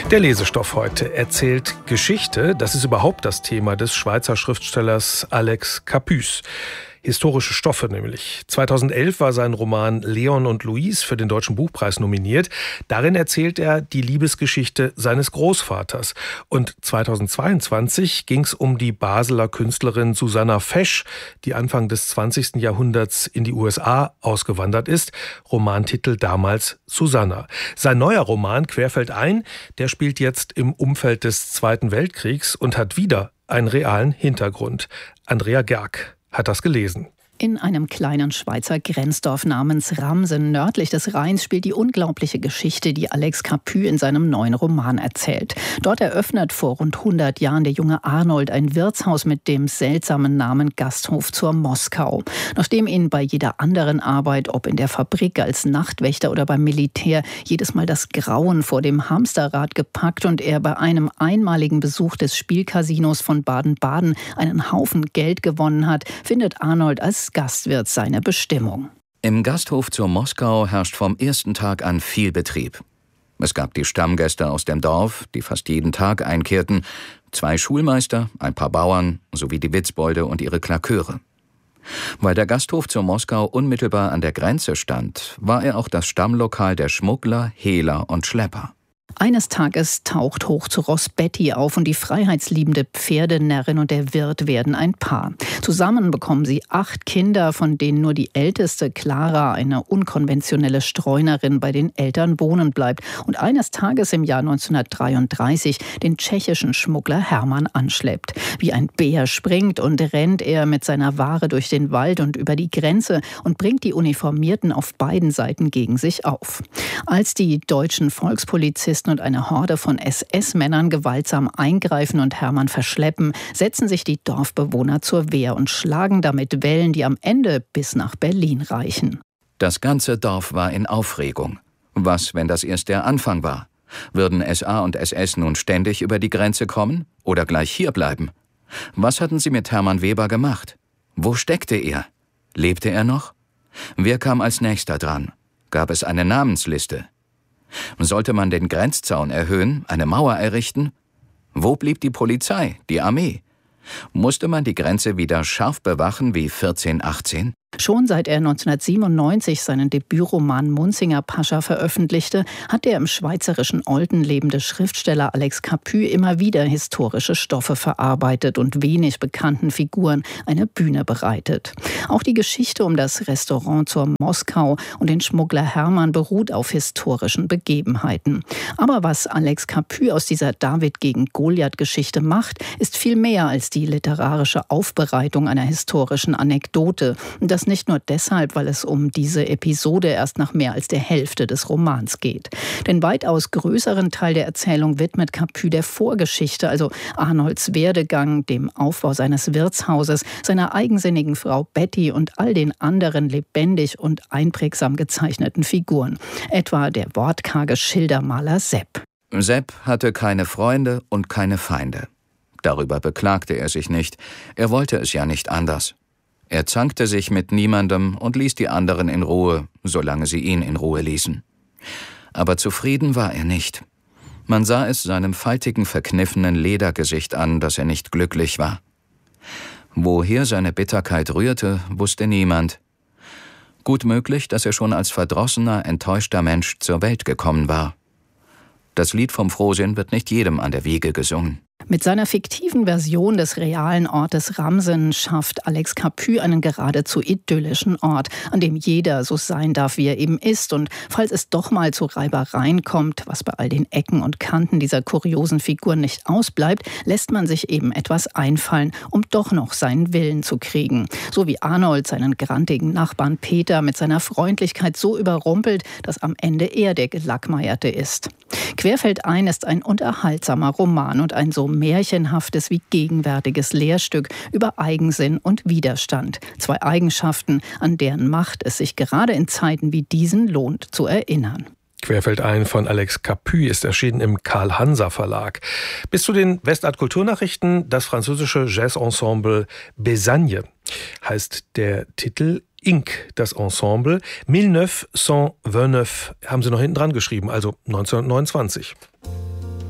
Der Lesestoff heute erzählt Geschichte. Das ist überhaupt das Thema des Schweizer Schriftstellers Alex Cappus. Historische Stoffe nämlich. 2011 war sein Roman Leon und Louise für den Deutschen Buchpreis nominiert. Darin erzählt er die Liebesgeschichte seines Großvaters. Und 2022 ging es um die Basler Künstlerin Susanna Fesch, die Anfang des 20. Jahrhunderts in die USA ausgewandert ist. Romantitel damals Susanna. Sein neuer Roman Querfeldein, der spielt jetzt im Umfeld des Zweiten Weltkriegs und hat wieder einen realen Hintergrund. Andrea Gerg hat das gelesen. In einem kleinen Schweizer Grenzdorf namens Ramsen nördlich des Rheins spielt die unglaubliche Geschichte, die Alex Cappus in seinem neuen Roman erzählt. Dort eröffnet vor rund 100 Jahren der junge Arnold ein Wirtshaus mit dem seltsamen Namen Gasthof zur Moskau. Nachdem ihn bei jeder anderen Arbeit, ob in der Fabrik, als Nachtwächter oder beim Militär, jedes Mal das Grauen vor dem Hamsterrad gepackt und er bei einem einmaligen Besuch des Spielcasinos von Baden-Baden einen Haufen Geld gewonnen hat, findet Arnold als Gastwirt seine Bestimmung. Im Gasthof zur Moskau herrscht vom ersten Tag an viel Betrieb. Es gab die Stammgäste aus dem Dorf, die fast jeden Tag einkehrten, 2 Schulmeister, ein paar Bauern sowie die Witzbolde und ihre Klaköre. Weil der Gasthof zur Moskau unmittelbar an der Grenze stand, war er auch das Stammlokal der Schmuggler, Hehler und Schlepper. Eines Tages taucht hoch zu Ross Betty auf und die freiheitsliebende Pferdenärrin und der Wirt werden ein Paar. Zusammen bekommen sie 8 Kinder, von denen nur die älteste, Clara, eine unkonventionelle Streunerin, bei den Eltern wohnen bleibt und eines Tages im Jahr 1933 den tschechischen Schmuggler Hermann anschleppt. Wie ein Bär springt und rennt er mit seiner Ware durch den Wald und über die Grenze und bringt die Uniformierten auf beiden Seiten gegen sich auf. Als die deutschen Volkspolizisten und eine Horde von SS-Männern gewaltsam eingreifen und Hermann verschleppen, setzen sich die Dorfbewohner zur Wehr und schlagen damit Wellen, die am Ende bis nach Berlin reichen. Das ganze Dorf war in Aufregung. Was, wenn das erst der Anfang war? Würden SA und SS nun ständig über die Grenze kommen oder gleich hier bleiben? Was hatten sie mit Hermann Weber gemacht? Wo steckte er? Lebte er noch? Wer kam als nächster dran? Gab es eine Namensliste? Sollte man den Grenzzaun erhöhen, eine Mauer errichten? Wo blieb die Polizei, die Armee? Musste man die Grenze wieder scharf bewachen wie 1418? Schon seit er 1997 seinen Debütroman Munzinger Pascha veröffentlichte, hat der im schweizerischen Olten lebende Schriftsteller Alex Cappus immer wieder historische Stoffe verarbeitet und wenig bekannten Figuren eine Bühne bereitet. Auch die Geschichte um das Restaurant zur Moskau und den Schmuggler Hermann beruht auf historischen Begebenheiten. Aber was Alex Cappus aus dieser David gegen Goliath-Geschichte macht, ist viel mehr als die literarische Aufbereitung einer historischen Anekdote. Das nicht nur deshalb, weil es um diese Episode erst nach mehr als der Hälfte des Romans geht. Den weitaus größeren Teil der Erzählung widmet Cappus der Vorgeschichte, also Arnolds Werdegang, dem Aufbau seines Wirtshauses, seiner eigensinnigen Frau Betty und all den anderen lebendig und einprägsam gezeichneten Figuren. Etwa der wortkarge Schildermaler Sepp. Sepp hatte keine Freunde und keine Feinde. Darüber beklagte er sich nicht. Er wollte es ja nicht anders. Er zankte sich mit niemandem und ließ die anderen in Ruhe, solange sie ihn in Ruhe ließen. Aber zufrieden war er nicht. Man sah es seinem faltigen, verkniffenen Ledergesicht an, dass er nicht glücklich war. Woher seine Bitterkeit rührte, wusste niemand. Gut möglich, dass er schon als verdrossener, enttäuschter Mensch zur Welt gekommen war. Das Lied vom Frohsinn wird nicht jedem an der Wiege gesungen. Mit seiner fiktiven Version des realen Ortes Ramsen schafft Alex Cappus einen geradezu idyllischen Ort, an dem jeder so sein darf, wie er eben ist. Und falls es doch mal zu Reibereien kommt, was bei all den Ecken und Kanten dieser kuriosen Figuren nicht ausbleibt, lässt man sich eben etwas einfallen, um doch noch seinen Willen zu kriegen. So wie Arnold seinen grantigen Nachbarn Peter mit seiner Freundlichkeit so überrumpelt, dass am Ende er der Gelackmeierte ist. Querfeldein ist ein unterhaltsamer Roman und ein so märchenhaftes wie gegenwärtiges Lehrstück über Eigensinn und Widerstand. 2 Eigenschaften, an deren Macht es sich gerade in Zeiten wie diesen lohnt zu erinnern. Querfeldein von Alex Cappus ist erschienen im Karl-Hanser-Verlag. Bis zu den Westart-Kulturnachrichten das französische Jazz-Ensemble Besagne heißt der Titel. Inc., das Ensemble. 1929 haben sie noch hinten dran geschrieben, also 1929.